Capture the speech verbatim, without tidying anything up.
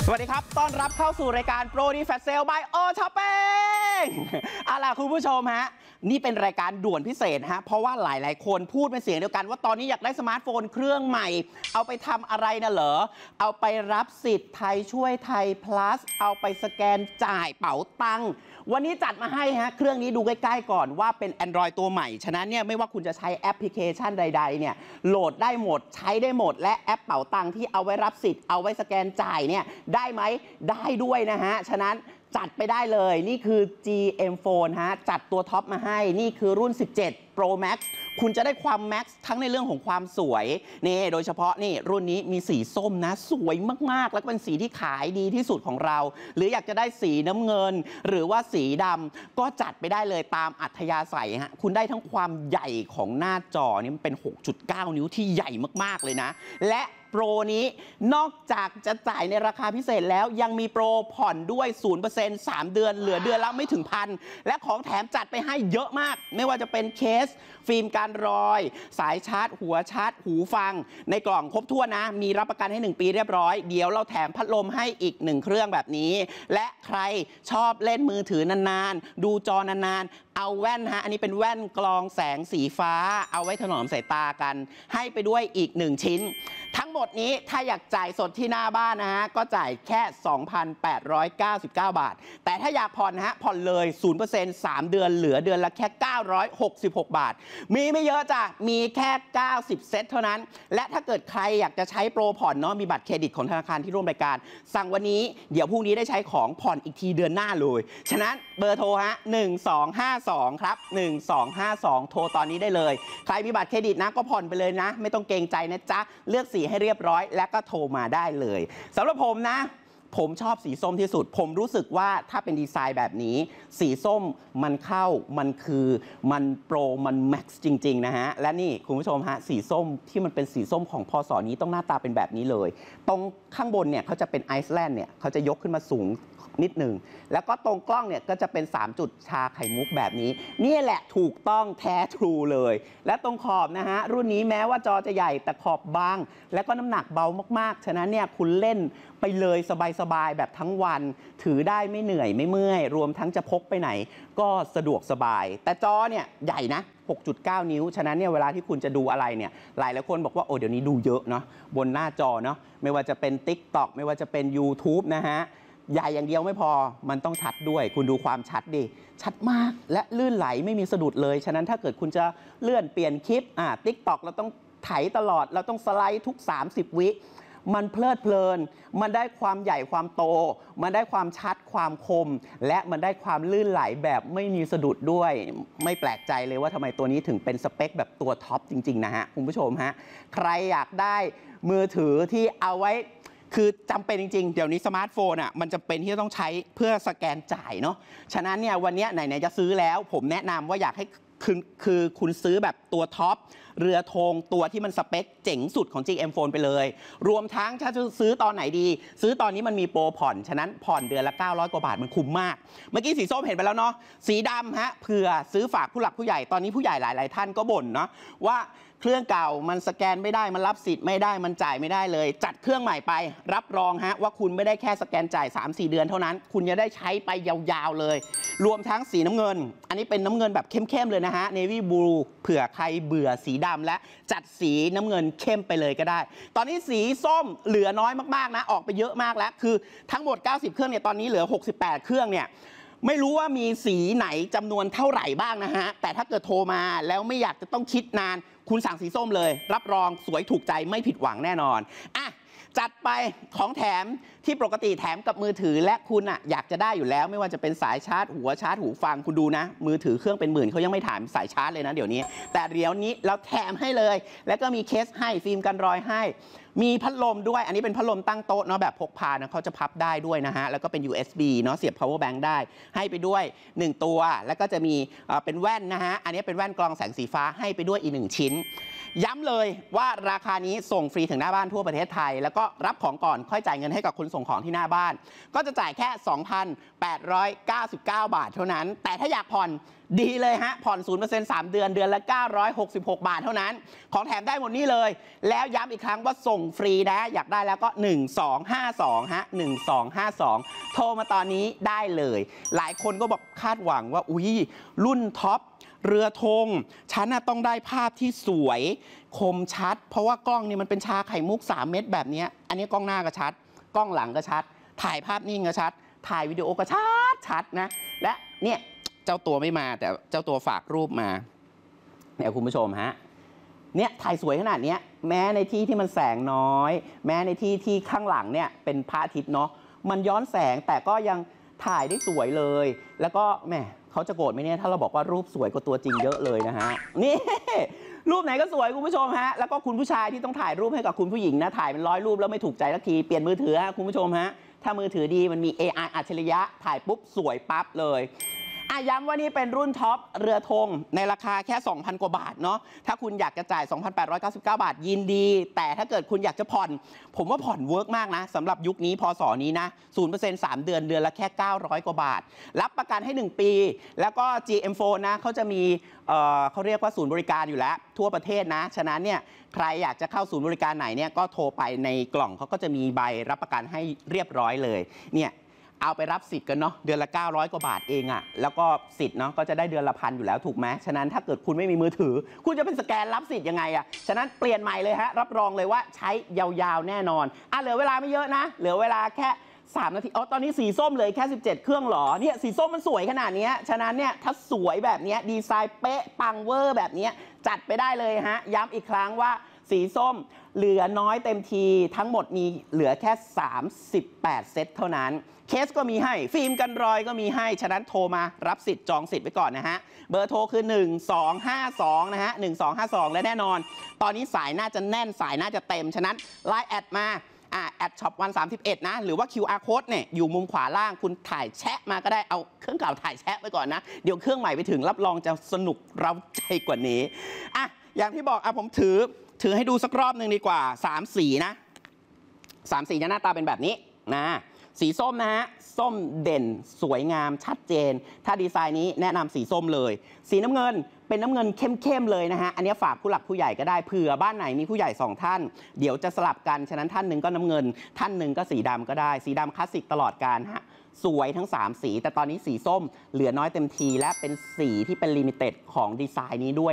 สวัสดีครับต้อนรับเข้าสู่รายการ Pro D Flash Sale by O Shopping เอาล่ะคุณผู้ชมฮะนี่เป็นรายการด่วนพิเศษฮะเพราะว่าหลายๆคนพูดเป็นเสียงเดียวกันว่าตอนนี้อยากได้สมาร์ทโฟนเครื่องใหม่เอาไปทำอะไรนะเหรอเอาไปรับสิทธิ์ไทยช่วยไทย plus เอาไปสแกนจ่ายเป๋าตังค์วันนี้จัดมาให้ฮะเครื่องนี้ดูใกล้ๆก่อนว่าเป็น Android ตัวใหม่ฉะนั้นเนี่ยไม่ว่าคุณจะใช้แอปพลิเคชันใดๆเนี่ยโหลดได้หมดใช้ได้หมดและแอปเป๋าตังค์ที่เอาไว้รับสิทธิ์เอาไว้สแกนจ่ายเนี่ยได้ไหมได้ด้วยนะฮะฉะนั้นจัดไปได้เลยนี่คือ จี เอ็ม Phone ฮะจัดตัวท็อปมาให้นี่คือรุ่นสิบเจ็ด Pro Max คุณจะได้ความ Max ทั้งในเรื่องของความสวยนี่โดยเฉพาะนี่รุ่นนี้มีสีส้มนะสวยมากๆแล้วก็เป็นสีที่ขายดีที่สุดของเราหรืออยากจะได้สีน้ำเงินหรือว่าสีดำก็จัดไปได้เลยตามอัธยาศัยฮะคุณได้ทั้งความใหญ่ของหน้าจอนี่มันเป็น หกจุดเก้า นิ้วที่ใหญ่มากๆเลยนะและโปรนี้นอกจากจะจ่ายในราคาพิเศษแล้วยังมีโปรผ่อนด้วย ศูนย์เปอร์เซ็นต์ สามเดือนเหลือเดือนละไม่ถึงพันและของแถมจัดไปให้เยอะมากไม่ว่าจะเป็นเคสฟิล์มการรอยสายชาร์จหัวชาร์จหูฟังในกล่องครบถ้วนนะมีรับประกันให้หนึ่งปีเรียบร้อยเดี๋ยวเราแถมพัดลมให้อีกหนึ่งเครื่องแบบนี้และใครชอบเล่นมือถือนานๆดูจอนานๆเอาแว่นฮะอันนี้เป็นแว่นกรองแสงสีฟ้าเอาไว้ถนอมสายตากันให้ไปด้วยอีกหนึ่งชิ้นทั้งหมดนี้ถ้าอยากจ่ายสดที่หน้าบ้านนะฮะก็จ่ายแค่ สองพันแปดร้อยเก้าสิบเก้า บาทแต่ถ้าอยากผ่อนฮะผ่อนเลย ศูนย์เปอร์เซ็นต์ สามเดือนเหลือเดือนละแค่เก้าร้อยหกสิบหก บาทมีไม่เยอะจ้ะมีแค่เก้าสิบเซตเท่านั้นและถ้าเกิดใครอยากจะใช้โปรผ่อนเนาะมีบัตรเครดิตของธนาคารที่ร่วมรายการสั่งวันนี้เดี๋ยวพรุ่งนี้ได้ใช้ของผ่อนอีกทีเดือนหน้าเลยฉะนั้นเบอร์โทรฮะหนึ่งสองห้าสองครับหนึ่งสองห้าสองโทรตอนนี้ได้เลยใครมีบัตรเครดิตนะก็ผ่อนไปเลยนะไม่ต้องเกรงใจนะจ๊ะเลือกสีให้เรียบร้อยและก็โทรมาได้เลยสำหรับผมนะผมชอบสีส้มที่สุดผมรู้สึกว่าถ้าเป็นดีไซน์แบบนี้สีส้มมันเข้ามันคือมันโปรมันแม็กซ์จริงๆนะฮะและนี่คุณผู้ชมฮะสีส้มที่มันเป็นสีส้มของพศนี้ต้องหน้าตาเป็นแบบนี้เลยตรงข้างบนเนี่ยเขาจะเป็นไอซ์แลนด์เนี่ยเขาจะยกขึ้นมาสูงนิดหนึ่งแล้วก็ตรงกล้องเนี่ยก็จะเป็นสามจุดชาไข่มุกแบบนี้นี่แหละถูกต้องแท้ทรูเลยและตรงขอบนะฮะรุ่นนี้แม้ว่าจอจะใหญ่แต่ขอบบางและก็น้ำหนักเบามากๆฉะนั้นเนี่ยคุณเล่นไปเลยสบายๆแบบทั้งวันถือได้ไม่เหนื่อยไม่เมื่อยรวมทั้งจะพกไปไหนก็สะดวกสบายแต่จอเนี่ยใหญ่นะ หกจุดเก้า นิ้วฉะนั้นเนี่ยเวลาที่คุณจะดูอะไรเนี่ยหลายหลายคนบอกว่าโอ้เดี๋ยวนี้ดูเยอะเนาะบนหน้าจอเนาะไม่ว่าจะเป็น ติ๊กต็อก ไม่ว่าจะเป็น ยูทูบ นะฮะใหญ่อย่างเดียวไม่พอมันต้องชัดด้วยคุณดูความชัดดิชัดมากและลื่นไหลไม่มีสะดุดเลยฉะนั้นถ้าเกิดคุณจะเลื่อนเปลี่ยนคลิปอ่า ติ๊กต็อก เราต้องไถตลอดเราต้องสไลด์ทุกสามสิบวิมันเพลิดเพลินมันได้ความใหญ่ความโตมันได้ความชัดความคมและมันได้ความลื่นไหลแบบไม่มีสะดุดด้วยไม่แปลกใจเลยว่าทำไมตัวนี้ถึงเป็นสเปคแบบตัวท็อปจริงๆนะฮะคุณผู้ชมฮะใครอยากได้มือถือที่เอาไว้คือจำเป็นจริงๆเดี๋ยวนี้สมาร์ทโฟนอ่ะมันจำเป็นที่จะต้องใช้เพื่อสแกนจ่ายเนาะฉะนั้นเนี่ยวันนี้ไหนๆจะซื้อแล้วผมแนะนำว่าอยากให้คือคือคุณซื้อแบบตัวท็อปเรือธงตัวที่มันสเปคเจ๋งสุดของ จี เอ็ม Phone ไปเลยรวมทั้งถ้าจะซื้อตอนไหนดีซื้อตอนนี้มันมีโปรผ่อนฉะนั้นผ่อนเดือนละเก้าร้อยกว่าบาทมันคุ้มมากเมื่อกี้สีส้มเห็นไปแล้วเนาะสีดำฮะเผื่อซื้อฝากผู้หลักผู้ใหญ่ตอนนี้ผู้ใหญ่หลายๆท่านก็บ่นเนาะว่าเครื่องเก่ามันสแกนไม่ได้มันรับสิทธิ์ไม่ได้มันจ่ายไม่ได้เลยจัดเครื่องใหม่ไปรับรองฮะว่าคุณไม่ได้แค่สแกนจ่าย สามสี่ เดือนเท่านั้นคุณจะได้ใช้ไปยาวๆเลยรวมทั้งสีน้ำเงินอันนี้เป็นน้ำเงินแบบเข้มๆเลยนะฮะ Navy Blue เผื่อใครเบื่อสีดำและจัดสีน้ำเงินเข้มไปเลยก็ได้ตอนนี้สีส้มเหลือน้อยมากๆนะออกไปเยอะมากแล้วคือทั้งหมดเก้าสิบเครื่องเนี่ยตอนนี้เหลือหกสิบแปดเครื่องเนี่ยไม่รู้ว่ามีสีไหนจำนวนเท่าไหร่บ้างนะฮะแต่ถ้าเกิดโทรมาแล้วไม่อยากจะต้องคิดนานคุณสั่งสีส้มเลยรับรองสวยถูกใจไม่ผิดหวังแน่นอนอ่ะจัดไปของแถมที่ปกติแถมกับมือถือและคุณอ่ะอยากจะได้อยู่แล้วไม่ว่าจะเป็นสายชาร์จหัวชาร์จหูฟังคุณดูนะมือถือเครื่องเป็นหมื่นเขายังไม่ถามสายชาร์จเลยนะเดี๋ยวนี้แต่เดี๋ยวนี้เราแถมให้เลยแล้วก็มีเคสให้ฟิล์มกันรอยให้มีพัดลมด้วยอันนี้เป็นพัดลมตั้งโต๊ะเนาะแบบพกพานะเขาจะพับได้ด้วยนะฮะแล้วก็เป็น ยู เอส บี เนาะเสียบ power bank ได้ให้ไปด้วยหนึ่งตัวแล้วก็จะมีเป็นแว่นนะฮะอันนี้เป็นแว่นกรองแสงสีฟ้าให้ไปด้วยอีกหนึ่งชิ้นย้ำเลยว่าราคานี้ส่งฟรีถึงหน้าบ้านทั่วประเทศไทยแล้วก็รับของก่อนค่อยจ่ายเงินให้กับคนส่งของที่หน้าบ้านก็จะจ่ายแค่ สองพันแปดร้อยเก้าสิบเก้า บาทเท่านั้นแต่ถ้าอยากผ่อนดีเลยฮะผ่อน ศูนย์เปอร์เซ็นต์ สาม เดือนเดือนละเก้าร้อยหกสิบหกบาทเท่านั้นของแถมได้หมดนี่เลยแล้วย้ำอีกครั้งว่าส่งฟรีนะอยากได้แล้วก็หนึ่งสองห้าสองฮะหนึ่งสองห้าสองโทรมาตอนนี้ได้เลยหลายคนก็บอกคาดหวังว่าอุ๊ยรุ่นท็อปเรือธงฉันน่ะต้องได้ภาพที่สวยคมชัดเพราะว่ากล้องนี่มันเป็นชาไข่มุกสามเม็ดแบบนี้อันนี้กล้องหน้าก็ชัดกล้องหลังก็ชัดถ่ายภาพนิ่งก็ชัดถ่ายวิดีโอก็ชัดชัดนะและเนี่ยเจ้าตัวไม่มาแต่เจ้าตัวฝากรูปมาเนี่ยคุณผู้ชมฮะเนี่ยถ่ายสวยขนาดนี้แม้ในที่ที่มันแสงน้อยแม้ในที่ที่ข้างหลังเนี่ยเป็นพระอาทิตย์เนาะมันย้อนแสงแต่ก็ยังถ่ายได้สวยเลยแล้วก็แหมเขาจะโกรธไหมเนี่ยถ้าเราบอกว่ารูปสวยกว่าตัวจริงเยอะเลยนะฮะนี่รูปไหนก็สวยคุณผู้ชมฮะแล้วก็คุณผู้ชายที่ต้องถ่ายรูปให้กับคุณผู้หญิงนะถ่ายเป็นร้อยรูปแล้วไม่ถูกใจสักทีเปลี่ยนมือถือฮะคุณผู้ชมฮะถ้ามือถือดีมันมี เอ ไอ อัจฉริยะถ่ายปุ๊บสวยปั๊บเลยอ่ะย้ำว่านี่เป็นรุ่นท็อปเรือธงในราคาแค่ สองพัน กว่าบาทเนาะถ้าคุณอยากจะจ่าย สองพันแปดร้อยเก้าสิบเก้า บาทยินดีแต่ถ้าเกิดคุณอยากจะผ่อนผมว่าผ่อนเวิร์กมากนะสำหรับยุคนี้พศนี้นะ ศูนย์เปอร์เซ็นต์ สาม เดือนเดือนละแค่เก้าร้อยกว่าบาทรับประกันให้หนึ่งปีแล้วก็ จี เอ็ม โฟน นะเขาจะมีเอ่อเขาเรียกว่าศูนย์บริการอยู่แล้วทั่วประเทศนะฉะนั้นเนี่ยใครอยากจะเข้าศูนย์บริการไหนเนี่ยก็โทรไปในกล่องเขาก็จะมีใบรับประกันให้เรียบร้อยเลยเนี่ยเอาไปรับสิทธิ์กันเนาะเดือนละเก้าร้อยกว่าบาทเองอะแล้วก็สิทธิ์เนาะก็จะได้เดือนละพันอยู่แล้วถูกไหมฉะนั้นถ้าเกิดคุณไม่มีมือถือคุณจะเป็นสแกนรับสิทธิ์ยังไงอะฉะนั้นเปลี่ยนใหม่เลยฮะรับรองเลยว่าใช้ยาวๆแน่นอนอ่ะเหลือเวลาไม่เยอะนะเหลือเวลาแค่สามนาทีอ๋อตอนนี้สีส้มเลยแค่สิบเจ็ดเครื่องหรอเนี่ยสีส้มมันสวยขนาดนี้ฉะนั้นเนี่ยถ้าสวยแบบนี้ดีไซน์เป๊ะปังเวอร์แบบนี้จัดไปได้เลยฮะย้ำอีกครั้งว่าสีส้มเหลือน้อยเต็มทีทั้งหมดมีเหลือแค่สามสิบแปดเซตเท่านั้นเคสก็มีให้ฟิล์มกันรอยก็มีให้ฉะนั้นโทรมารับสิทธิ์จองสิทธิ์ไว้ก่อนนะฮะเบอร์โทรคือหนึ่งสองห้าสองนะฮะหนึ่งสองห้าสองและแน่นอนตอนนี้สายน่าจะแน่นสายน่าจะเต็มฉะนั้นไลน์แอดมาอ่าแอดช็อปวันสามสิบเอ็ดนะหรือว่า คิว อาร์ Code เนี่ยอยู่มุมขวาล่างคุณถ่ายแชะมาก็ได้เอาเครื่องเก่าถ่ายแชะไว้ก่อนนะเดี๋ยวเครื่องใหม่ไปถึงรับรองจะสนุกเร้าใจกว่านี้อ่ะอย่างที่บอกอ่ะผมถือถือให้ดูสักรอบหนึ่งดีกว่าสามสีนะสามสีจะหน้าตาเป็นแบบนี้นะสีส้มนะฮะส้มเด่นสวยงามชัดเจนถ้าดีไซน์นี้แนะนำสีส้มเลยสีน้ำเงินเป็นน้ำเงินเข้มๆเลยนะฮะอันนี้ฝากผู้หลักผู้ใหญ่ก็ได้เผื่อบ้านไหนมีผู้ใหญ่สองท่านเดี๋ยวจะสลับกันฉะนั้นท่านหนึ่งก็น้ำเงินท่านหนึ่งก็สีดำก็ได้สีดำคลาสสิกตลอดกาลฮะสวยทั้งสามสีแต่ตอนนี้สีส้มเหลือน้อยเต็มทีและเป็นสีที่เป็นลิมิเต็ดของดีไซน์นี้ด้วย